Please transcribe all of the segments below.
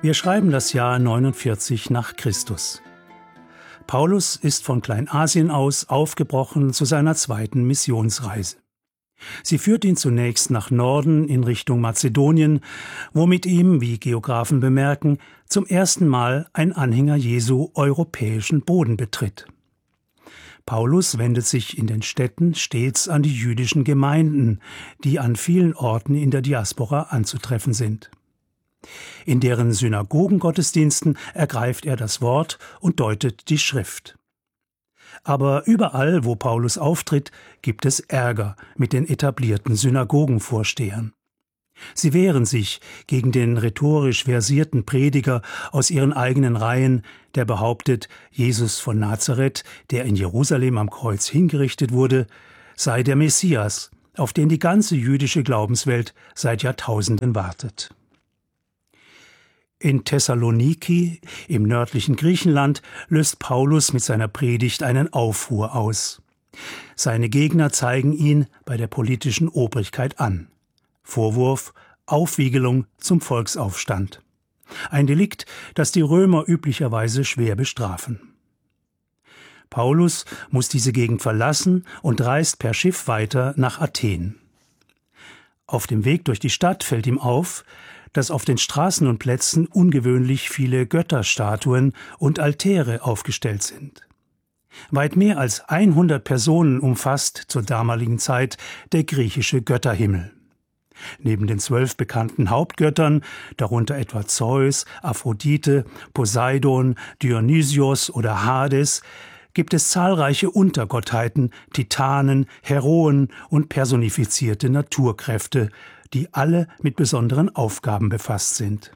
Wir schreiben das Jahr 49 nach Christus. Paulus ist von Kleinasien aus aufgebrochen zu seiner zweiten Missionsreise. Sie führt ihn zunächst nach Norden in Richtung Mazedonien, wo mit ihm, wie Geographen bemerken, zum ersten Mal ein Anhänger Jesu europäischen Boden betritt. Paulus wendet sich in den Städten stets an die jüdischen Gemeinden, die an vielen Orten in der Diaspora anzutreffen sind. In deren Synagogengottesdiensten ergreift er das Wort und deutet die Schrift. Aber überall, wo Paulus auftritt, gibt es Ärger mit den etablierten Synagogenvorstehern. Sie wehren sich gegen den rhetorisch versierten Prediger aus ihren eigenen Reihen, der behauptet, Jesus von Nazareth, der in Jerusalem am Kreuz hingerichtet wurde, sei der Messias, auf den die ganze jüdische Glaubenswelt seit Jahrtausenden wartet. In Thessaloniki, im nördlichen Griechenland, löst Paulus mit seiner Predigt einen Aufruhr aus. Seine Gegner zeigen ihn bei der politischen Obrigkeit an. Vorwurf: Aufwiegelung zum Volksaufstand. Ein Delikt, das die Römer üblicherweise schwer bestrafen. Paulus muss diese Gegend verlassen und reist per Schiff weiter nach Athen. Auf dem Weg durch die Stadt fällt ihm auf, dass auf den Straßen und Plätzen ungewöhnlich viele Götterstatuen und Altäre aufgestellt sind. Weit mehr als 100 Personen umfasst zur damaligen Zeit der griechische Götterhimmel. Neben den 12 bekannten Hauptgöttern, darunter etwa Zeus, Aphrodite, Poseidon, Dionysios oder Hades, gibt es zahlreiche Untergottheiten, Titanen, Heroen und personifizierte Naturkräfte, die alle mit besonderen Aufgaben befasst sind.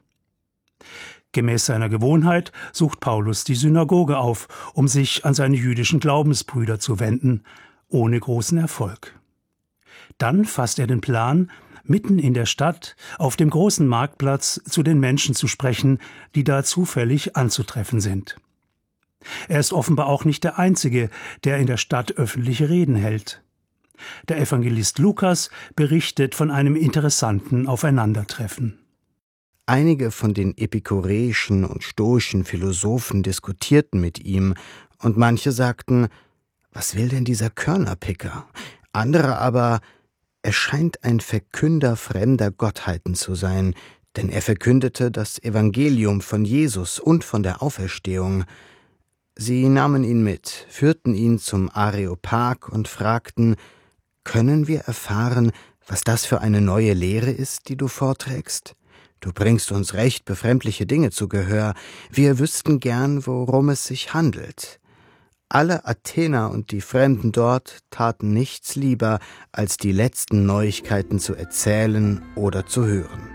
Gemäß seiner Gewohnheit sucht Paulus die Synagoge auf, um sich an seine jüdischen Glaubensbrüder zu wenden, ohne großen Erfolg. Dann fasst er den Plan, mitten in der Stadt, auf dem großen Marktplatz, zu den Menschen zu sprechen, die da zufällig anzutreffen sind. Er ist offenbar auch nicht der Einzige, der in der Stadt öffentliche Reden hält. Der Evangelist Lukas berichtet von einem interessanten Aufeinandertreffen. Einige von den epikureischen und stoischen Philosophen diskutierten mit ihm, und manche sagten: Was will denn dieser Körnerpicker? Andere aber: Er scheint ein Verkünder fremder Gottheiten zu sein, denn er verkündete das Evangelium von Jesus und von der Auferstehung. Sie nahmen ihn mit, führten ihn zum Areopag und fragten: Können wir erfahren, was das für eine neue Lehre ist, die du vorträgst? Du bringst uns recht befremdliche Dinge zu Gehör. Wir wüssten gern, worum es sich handelt. Alle Athener und die Fremden dort taten nichts lieber, als die letzten Neuigkeiten zu erzählen oder zu hören.